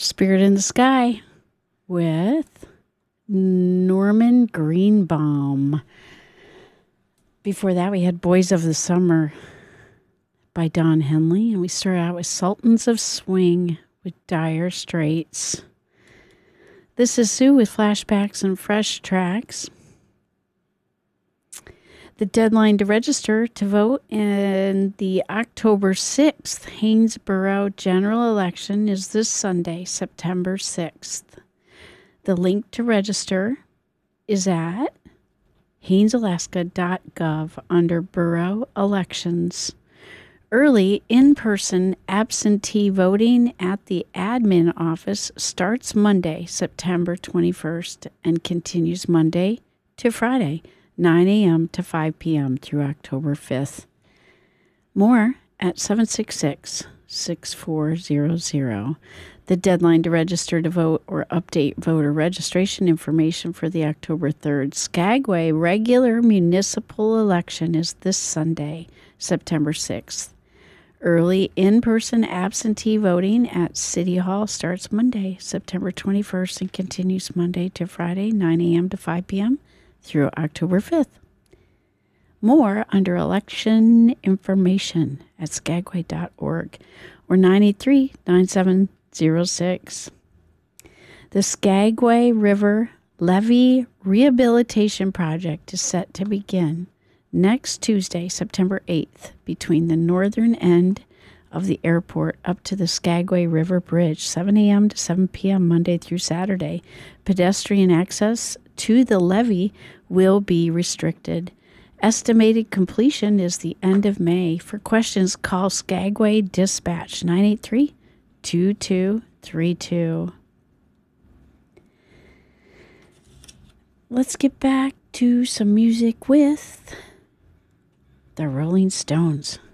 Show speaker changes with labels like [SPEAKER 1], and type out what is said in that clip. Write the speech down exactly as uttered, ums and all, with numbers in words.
[SPEAKER 1] Spirit in the Sky with Norman Greenbaum. Before that, we had Boys of the Summer by Don Henley. And we started out with Sultans of Swing with Dire Straits. This is Sue with flashbacks and fresh tracks. The deadline to register to vote in the October sixth Haynesboro general election is this Sunday, September sixth. The link to register is at haynes alaska dot gov under Borough Elections. Early in-person absentee voting at the admin office starts Monday, September twenty-first, and continues Monday to Friday, nine a.m. to five p.m. through October fifth. More at seven six six, six four zero zero. The deadline to register to vote or update voter registration information for the October third Skagway regular municipal election is this Sunday, September sixth. Early in-person absentee voting at City Hall starts Monday, September twenty-first, and continues Monday to Friday, nine a.m. to five p.m. through October fifth. More under election information at skagway dot org or nine eight three, nine seven zero six. The Skagway River Levee Rehabilitation Project is set to begin next Tuesday, September eighth, between the northern end of the airport up to the Skagway River Bridge, seven a.m. to seven p.m. Monday through Saturday. Pedestrian access to the levee will be restricted. Estimated completion is the end of May. For questions, call Skagway Dispatch nine eight three, two two three two. Let's get back to some music with the Rolling Stones.